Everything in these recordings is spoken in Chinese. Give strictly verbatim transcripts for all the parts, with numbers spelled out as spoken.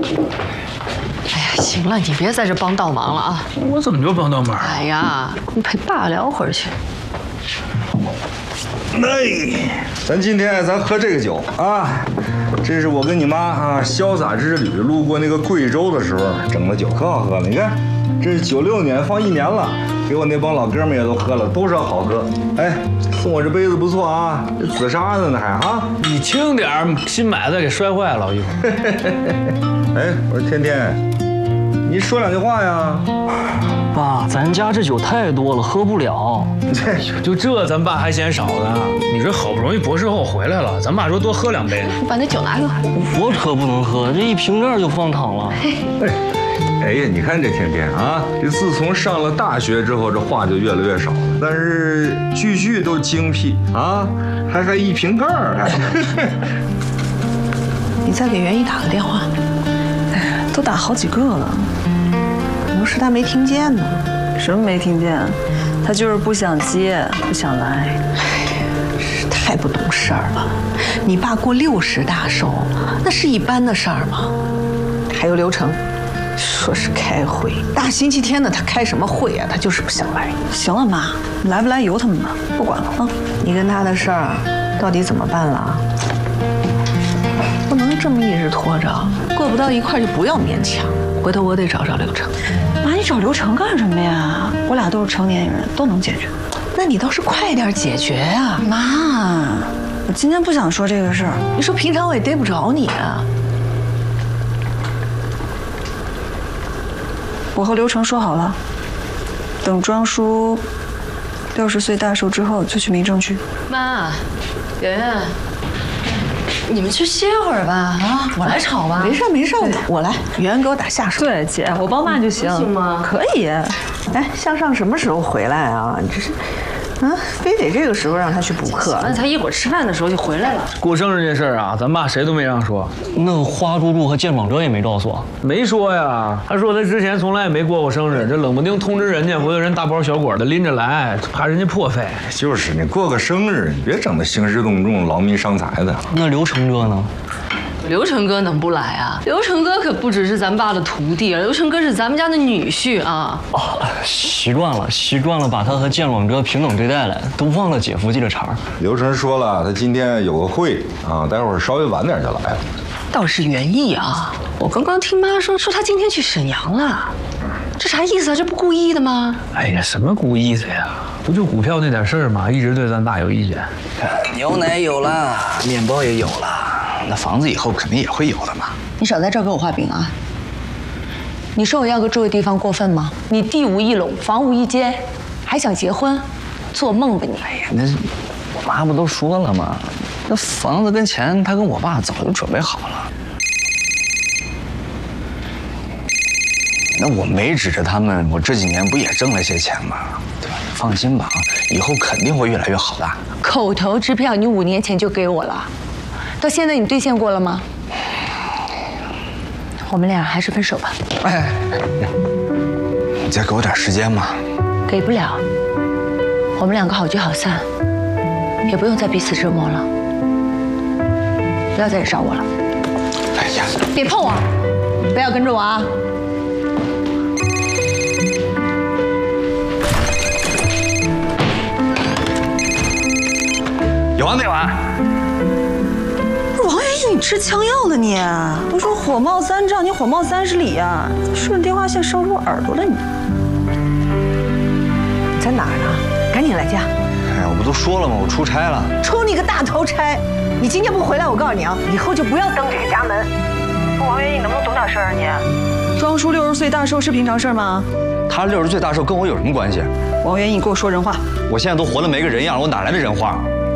哎呀，行了，你别在这帮倒忙了啊！ 我怎么就帮倒忙？ 哎呀，你陪爸聊会儿去。 哎，咱今天咱喝这个酒啊，这是我跟你妈啊潇洒之旅路过那个贵州的时候整的酒，可好喝了。你看，这是九六年，放一年了，给我那帮老哥们也都喝了，都说好喝。哎，送我这杯子不错啊，这紫砂的呢还啊。 你轻点儿，新买的给摔坏了，一会儿。 哎，我说天天，你说两句话呀。 爸，咱家这酒太多了，喝不了。 这就这，咱爸还嫌少呢。你说好不容易博士后回来了，咱爸说多喝两杯呢。 你把那酒拿给我。 我可不能喝，这一瓶盖就放汤了。 哎呀，你看这天天啊，这自从上了大学之后，这话就越来越少了，但是句句都精辟啊，还还一瓶盖儿还。 你再给袁一打个电话。 哎，都打好几个了。 可能是他没听见呢。 什么没听见？他就是不想接，不想来。 是太不懂事儿了。你爸过六十大寿，那是一般的事儿吗？还有刘成，说是开会，大星期天的他开什么会啊？他就是不想来。 行了，妈，来不来由他们吧，不管了啊。 你跟他的事儿到底怎么办了？不能这么一直拖着，过不到一块就不要勉强。回头我得找找刘成。 妈，你找刘成干什么呀？我俩都是成年人，都能解决。 那你倒是快点解决呀！ 妈，我今天不想说这个事儿。 你说平常我也逮不着你啊。 我和刘成说好了，等庄叔六十岁大寿之后就去民政局。 妈，圆圆，你们去歇会儿吧，啊，我来炒吧。没事没事，我来。圆圆给我打下手。 对，姐，我帮妈就行。 行吗？ 可以。 哎，向上什么时候回来啊？你这是，啊，非得这个时候让他去补课？ 那他一会儿吃饭的时候就回来了。 过生日这事儿啊，咱爸谁都没让说。 那花猪猪和剑广哲也没告诉我。 没说呀，他说他之前从来也没过过生日，这冷不丁通知人家，回头人大包小裹的拎着来，怕人家破费。 就是你过个生日，你别整得兴师动众、劳民伤财的。 那刘成哥呢？ 刘成哥能不来啊？刘成哥可不只是咱爸的徒弟，刘成哥是咱们家的女婿啊！ 哦，习惯了，习惯了，把他和剑广哲平等对待了，都忘了姐夫这个茬儿。 刘成说了，他今天有个会啊，待会儿稍微晚点就来了。 倒是园艺啊，我刚刚听妈说，说他今天去沈阳了，这啥意思啊？这不故意的吗？ 哎呀，什么故意的呀？不就股票那点事儿吗？一直对咱爸有意见。 牛奶有了，面包也有了，那房子以后肯定也会有的嘛。 你少在这儿给我画饼啊！你说我要个住的地方过分吗？你地无一垄，房无一间，还想结婚？做梦吧你！ 哎呀，那我妈不都说了吗？那房子跟钱，她跟我爸早就准备好了。那我没指着他们，我这几年不也挣了些钱吗？对吧？你放心吧，以后肯定会越来越好的。 口头支票你五年前就给我了，到现在你兑现过了吗？我们俩还是分手吧。 哎，你再给我点时间嘛。 给不了，我们两个好聚好散，也不用再彼此折磨了。不要再来找我了。 哎呀， 别碰我，不要跟着我啊！ 有完没完？ 王元义，你吃枪药了你？我说火冒三丈，你火冒三十里呀！顺着电话线烧出耳朵了你。 你在哪儿呢？赶紧来家！ 哎，我不都说了吗？我出差了。 出你个大头差！你今天不回来，我告诉你啊，以后就不要登这个家门。 王元义，你能不能懂点事儿啊你？庄叔六十岁大寿是平常事儿吗？ 他六十岁大寿跟我有什么关系？ 王元义，你给我说人话。 我现在都活得没个人样了，我哪来的人话？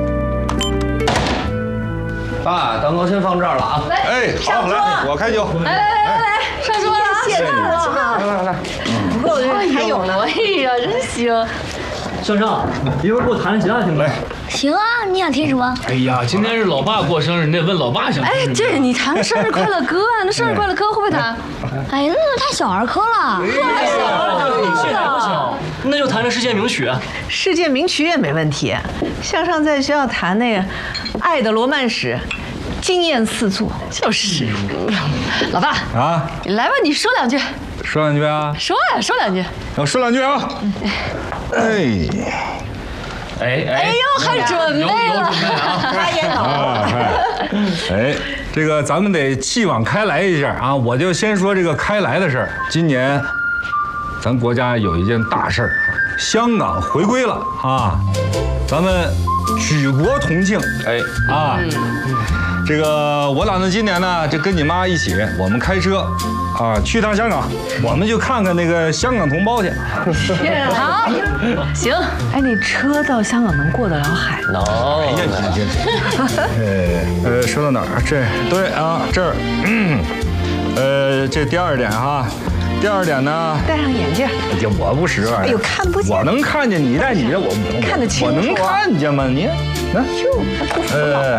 爸，蛋糕先放这儿了啊！ 哎，好，来，我开酒。 来来来来来，上桌了啊！谢谢了， 来来来， 不够还有呢。哎呀，真行。 向上，一会儿给我弹吉他听呗。 行啊，你想听什么？ 哎呀，今天是老爸过生日，你得问老爸想听什么。 哎，这你弹个生日快乐歌啊？那生日快乐歌会不会弹？ 哎呀，那太小儿科了。 太小，那就弹个世界名曲。 世界名曲也没问题。向上在学校弹那个《爱的罗曼史》， 惊艳四座。就是，老大啊， 你来吧，你说两句。 说两句啊？ 说呀，说两句。 要说两句啊。哎。 哎哎呦，还准备了， 快点走。 哎，这个咱们得继往开来一下啊！我就先说这个开来的事儿。今年，咱国家有一件大事儿，香港回归了啊！咱们举国同庆。哎啊，这个我打算今年呢，就跟你妈一起，我们开车。啊，去趟香港，我们就看看那个香港同胞去。 好，行。 哎，你车到香港能过得了海？ 能。 哎呀，行行行。呃呃，说到哪儿？这对啊，这儿。嗯。呃，这第二点哈，第二点呢？ 戴上眼镜。 哎呀，我不识。 哎呦，看不见。 我能看见你戴你的，我看得清楚。 我能看见吗？你，来。 哟，还不服了。 呃，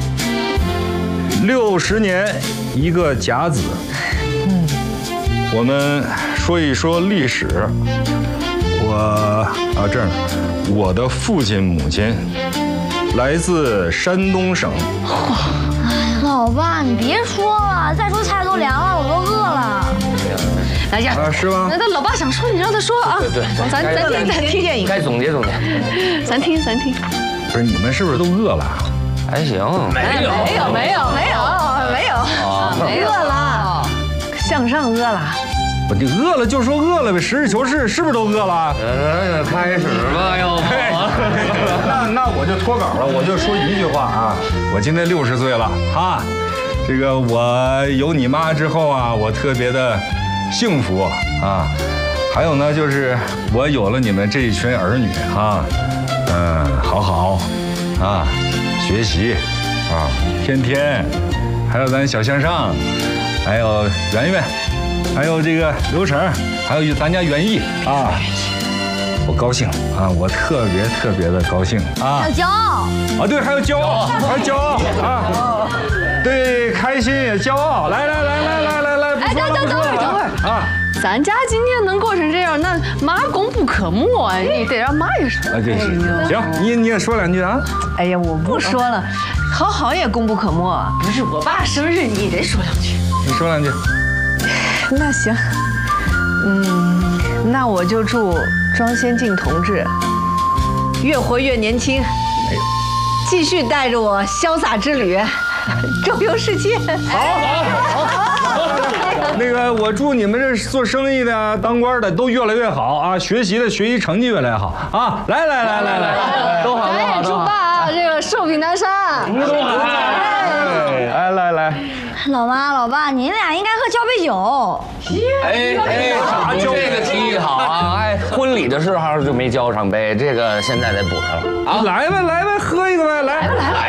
六十年一个甲子。我们说一说历史。我啊这儿，我的父亲母亲来自山东省。 哎呀，老爸，你别说了，再说菜都凉了，我都饿了。 来呀， 啊是吗？ 那那老爸想说，你让他说啊。 对对， 咱咱听咱听见一个。 该总结总结。 咱听咱听。 不是你们是不是都饿了？ 还行。 没有没有没有没有没有没有了， 向上饿了。 我你饿了就说饿了呗，实事求是，是不是都饿了？ 呃，开始吧，要不。 那那我就脱稿了，我就说一句话啊，我今年六十岁了啊，这个我有你妈之后啊，我特别的幸福啊。还有呢，就是我有了你们这一群儿女啊，嗯，好好啊，学习啊，天天，还有咱小向上，还有圆圆。还有这个刘成，还有咱家园艺啊，我高兴啊，我特别特别的高兴啊！ 要骄傲啊，对，还有骄傲，还有骄傲啊！对，开心也骄傲。来来来来来来来， 哎，等等等会儿等会儿啊！咱家今天能过成这样，那妈功不可没啊！你得让妈也说。 啊，对，行，你你也说两句啊！ 哎呀，我不说了，好好也功不可没。 不是我爸生日，你得说两句。 你说两句。 那行，嗯，那我就祝庄先进同志越活越年轻，继续带着我潇洒之旅，周游世界。 好，好，好。那个，我祝你们这做生意的、当官的都越来越好啊！学习的学习成绩越来越好啊！来来来来来，都好，都好， 祝爸啊，这个寿比南山， 都好。来来来。 老妈老爸，你俩应该喝交杯酒。 哎哎，这个提议好啊！哎，婚礼的时候就没交上杯，这个现在得补上了啊！ 来呗来呗，喝一个呗，来。